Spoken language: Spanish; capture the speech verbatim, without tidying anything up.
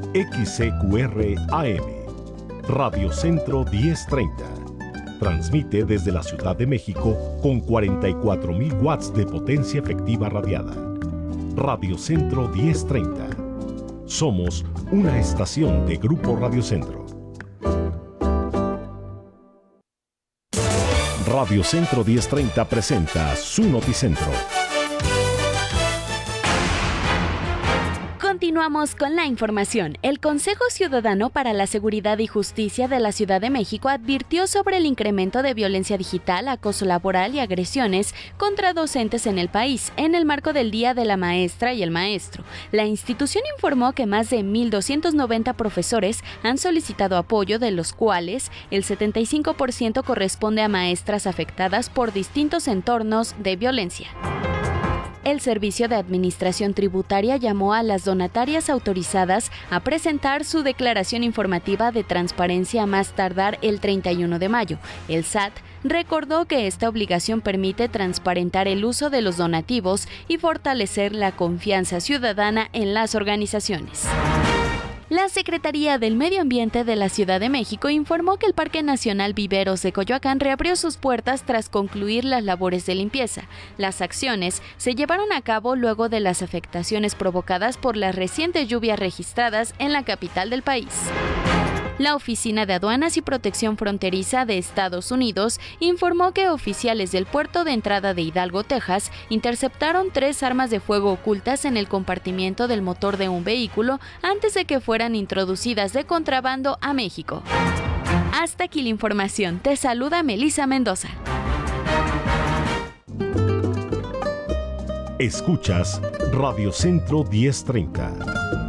X C Q R A M, Radio Centro diez treinta. Transmite desde la Ciudad de México con cuarenta y cuatro mil watts de potencia efectiva radiada. Radio Centro diez treinta. Somos una estación de Grupo Radio Centro. Radio Centro diez treinta presenta su Noticentro. Continuamos con la información. El Consejo Ciudadano para la Seguridad y Justicia de la Ciudad de México advirtió sobre el incremento de violencia digital, acoso laboral y agresiones contra docentes en el país, en el marco del Día de la Maestra y el Maestro. La institución informó que más de mil doscientos noventa profesores han solicitado apoyo, de los cuales el setenta y cinco por ciento corresponde a maestras afectadas por distintos entornos de violencia. El Servicio de Administración Tributaria llamó a las donatarias autorizadas a presentar su declaración informativa de transparencia a más tardar el treinta y uno de mayo. El S A T recordó que esta obligación permite transparentar el uso de los donativos y fortalecer la confianza ciudadana en las organizaciones. La Secretaría del Medio Ambiente de la Ciudad de México informó que el Parque Nacional Viveros de Coyoacán reabrió sus puertas tras concluir las labores de limpieza. Las acciones se llevaron a cabo luego de las afectaciones provocadas por las recientes lluvias registradas en la capital del país. La Oficina de Aduanas y Protección Fronteriza de Estados Unidos informó que oficiales del puerto de entrada de Hidalgo, Texas, interceptaron tres armas de fuego ocultas en el compartimiento del motor de un vehículo antes de que fueran introducidas de contrabando a México. Hasta aquí la información. Te saluda Melissa Mendoza. Escuchas Radio Centro diez treinta.